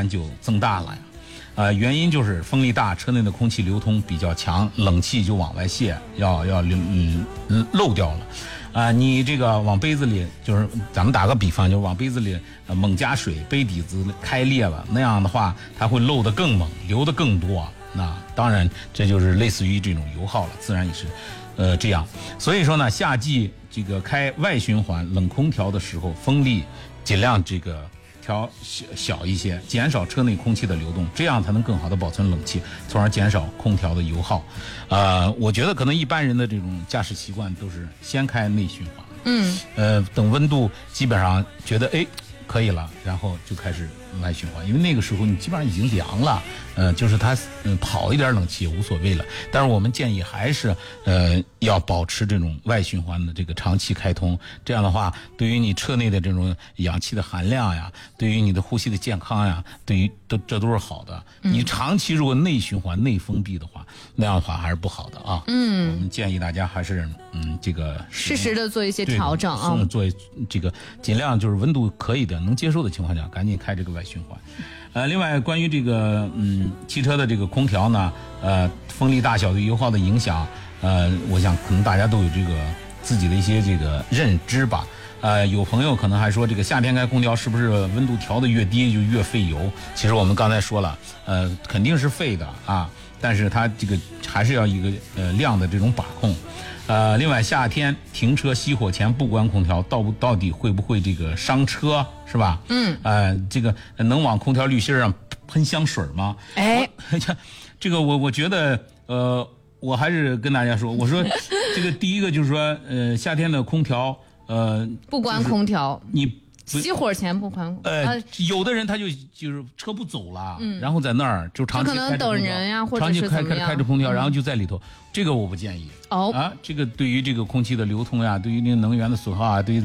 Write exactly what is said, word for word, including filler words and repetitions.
然就增大了呀。呃，原因就是风力大，车内的空气流通比较强，冷气就往外泄，要要流嗯漏掉了。啊、呃，你这个往杯子里，就是咱们打个比方，就往杯子里、呃、猛加水，杯底子开裂了，那样的话它会漏得更猛，流得更多。那当然这就是类似于这种油耗了，自然也是呃这样。所以说呢，夏季这个开外循环冷空调的时候，风力尽量这个调小小一些，减少车内空气的流动，这样才能更好的保存冷气，从而减少空调的油耗。呃，我觉得可能一般人的这种驾驶习惯都是先开内循环， 嗯， 呃，等温度基本上觉得哎可以了，然后就开始外循环，因为那个时候你基本上已经凉了，呃，就是它嗯、呃、跑一点冷气也无所谓了。但是我们建议还是呃要保持这种外循环的这个长期开通，这样的话，对于你车内的这种氧气的含量呀，对于你的呼吸的健康呀，对于都这都是好的。你长期如果内循环内封闭的话，那样的话还是不好的啊。嗯，我们建议大家还是嗯这个适时的做一些调整啊， 做这个尽量就是温度可以的能接受的情况下，赶紧开这个外循环。呃，另外关于这个嗯汽车的这个空调呢，呃，风力大小对油耗的影响，呃，我想可能大家都有这个自己的一些这个认知吧。呃，有朋友可能还说，这个夏天开空调是不是温度调得越低就越费油？其实我们刚才说了，呃，肯定是费的啊，但是它这个还是要一个呃量的这种把控。呃，另外夏天停车熄火前不关空调，到不到底会不会这个伤车，是吧？嗯，呃，这个能往空调滤芯上喷香水吗？ 哎， 这个我我觉得，呃，我还是跟大家说，我说这个第一个就是说，呃，夏天的空调，呃， 不关空调， 就是、你。 熄火前不关， 呃，呃有的人他就就是车不走了，嗯，然后在那儿就长期开着空调， 可能等人呀，或者是长期开开开着空调， 嗯、 然后就在里头，这个我不建议。 哦啊，这个对于这个空气的流通呀，对于那个能源的损耗啊，对于